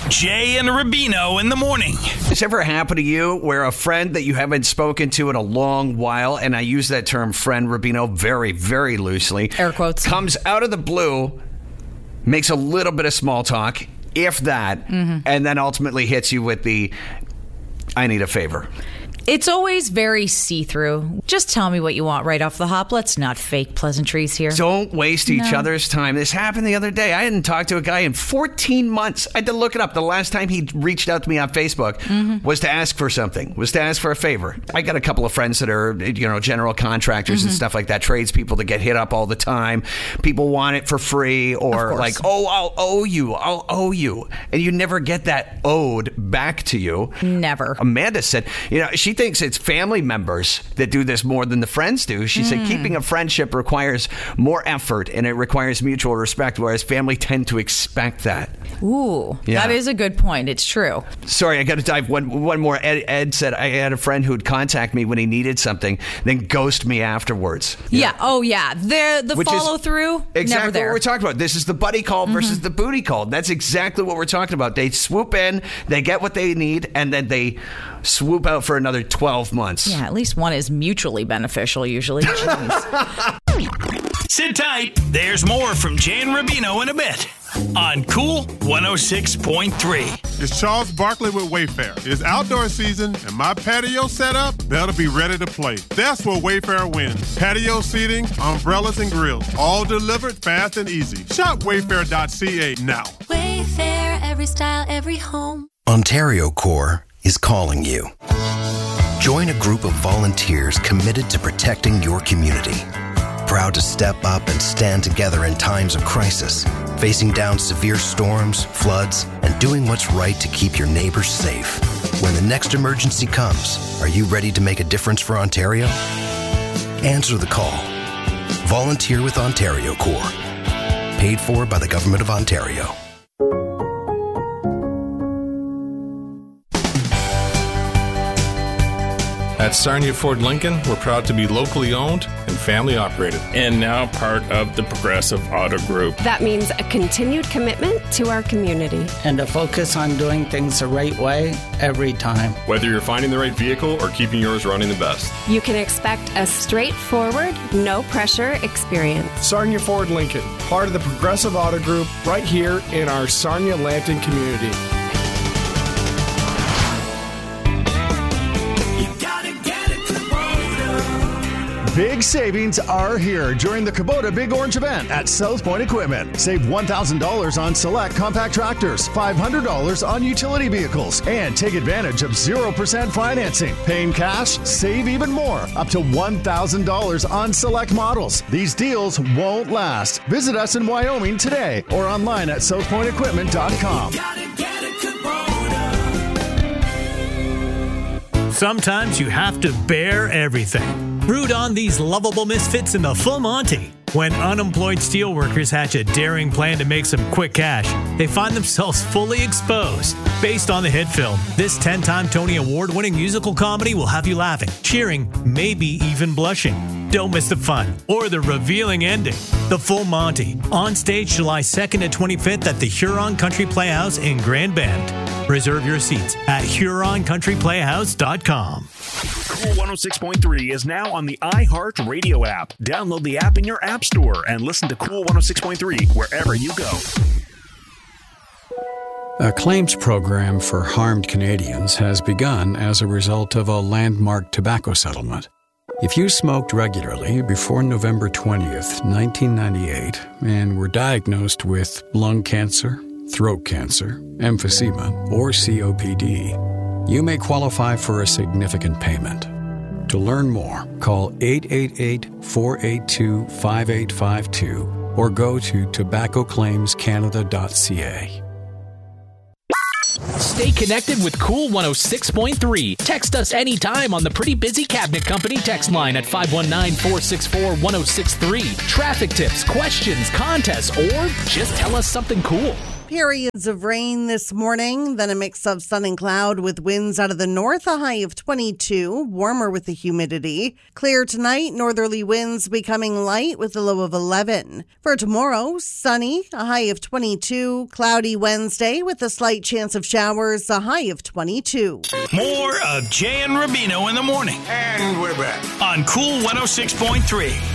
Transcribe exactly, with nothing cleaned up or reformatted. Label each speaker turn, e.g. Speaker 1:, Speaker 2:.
Speaker 1: Jay and Rubino in the morning.
Speaker 2: Has this ever happened to you where a friend that you haven't spoken to in a long while, and I use that term friend, Rubino, very, very loosely,
Speaker 3: air quotes,
Speaker 2: comes out of the blue, makes a little bit of small talk, if that, mm-hmm. and then ultimately hits you with the, I need a favor.
Speaker 3: It's always very see-through. Just tell me what you want right off the hop. Let's not fake pleasantries here.
Speaker 2: Don't waste each
Speaker 3: no.
Speaker 2: other's time. This happened the other day. I hadn't talked to a guy in fourteen months. I had to look it up. The last time he reached out to me on Facebook mm-hmm. was to ask for something, was to ask for a favor. I got a couple of friends that are, you know, general contractors mm-hmm. and stuff like that, tradespeople that get hit up all the time. People want it for free or like, oh, I'll owe you. I'll owe you. And you never get that owed back to you.
Speaker 3: Never.
Speaker 2: Amanda said, you know, she thinks it's family members that do this more than the friends do. She mm. said keeping a friendship requires more effort and it requires mutual respect, whereas family tend to expect that.
Speaker 3: Ooh,
Speaker 2: yeah.
Speaker 3: That is a good point. It's true.
Speaker 2: Sorry, I got to dive one one more. Ed, Ed said I had a friend who'd contact me when he needed something, then ghost me afterwards.
Speaker 3: Yeah. yeah. Oh, yeah. The the
Speaker 2: Which
Speaker 3: follow through.
Speaker 2: Exactly
Speaker 3: never there.
Speaker 2: what we're talking about. This is the buddy call
Speaker 3: mm-hmm.
Speaker 2: versus the booty call. That's exactly what we're talking about. They swoop in, they get what they need, and then they swoop out for another twelve months.
Speaker 3: Yeah, at least one is mutually beneficial usually.
Speaker 1: Sit tight. There's more from Jay and Rubino in a bit on Cool one oh six point three.
Speaker 4: It's Charles Barkley with Wayfair. It's outdoor season, and my patio setup better be ready to play. That's where Wayfair wins. Patio seating, umbrellas, and grills, all delivered fast and easy. Shop wayfair dot c a now.
Speaker 5: Wayfair, every style, every home.
Speaker 6: Ontario Corps is calling you. Join a group of volunteers committed to protecting your community. Proud to step up and stand together in times of crisis, facing down severe storms, floods, and doing what's right to keep your neighbors safe. When the next emergency comes, are you ready to make a difference for Ontario? Answer the call. Volunteer with Ontario Corps. Paid for by the Government of Ontario.
Speaker 7: At Sarnia Ford Lincoln, we're proud to be locally owned and family operated.
Speaker 8: And now part of the Progressive Auto Group.
Speaker 9: That means a continued commitment to our community.
Speaker 10: And a focus on doing things the right way every time.
Speaker 11: Whether you're finding the right vehicle or keeping yours running the best.
Speaker 9: You can expect a straightforward, no-pressure experience.
Speaker 12: Sarnia Ford Lincoln, part of the Progressive Auto Group, right here in our Sarnia-Lambton community.
Speaker 13: Big savings are here during the Kubota Big Orange event at South Point Equipment. Save one thousand dollars on select compact tractors, five hundred dollars on utility vehicles, and take advantage of zero percent financing. Paying cash, save even more, up to one thousand dollars on select models. These deals won't last. Visit us in Wyoming today or online at south point equipment dot com.
Speaker 14: Sometimes you have to bear everything. Root on these lovable misfits in the Full Monty. When unemployed steelworkers hatch a daring plan to make some quick cash, they find themselves fully exposed. Based on the hit film, this ten-time Tony Award-winning musical comedy will have you laughing, cheering, maybe even blushing. Don't miss the fun or the revealing ending. The Full Monty, on stage July second to twenty-fifth at the Huron Country Playhouse in Grand Bend. Reserve your seats at huron country playhouse dot com.
Speaker 15: Cool one oh six point three is now on the iHeart Radio app. Download the app in your app store and listen to Cool one oh six point three wherever you go.
Speaker 16: A claims program for harmed Canadians has begun as a result of a landmark tobacco settlement. If you smoked regularly before November twentieth, nineteen ninety-eight, and were diagnosed with lung cancer, throat cancer, emphysema, or C O P D, you may qualify for a significant payment. To learn more, call eight eight eight, four eight two, five eight five two or go to tobacco claims canada dot c a.
Speaker 17: Stay connected with Cool one oh six point three. Text us anytime on the Pretty Busy Cabinet Company text line at five one nine, four six four, one oh six three. Traffic tips, questions, contests, or just tell us something cool.
Speaker 18: Periods of rain this morning, then a mix of sun and cloud with winds out of the north, a high of twenty-two, warmer with the humidity. Clear tonight, northerly winds becoming light with a low of eleven. For tomorrow, sunny, a high of twenty-two, cloudy Wednesday with a slight chance of showers, a high of twenty-two.
Speaker 1: More of Jay and Rubino in the morning.
Speaker 19: And we're back.
Speaker 1: On Cool one oh six point three.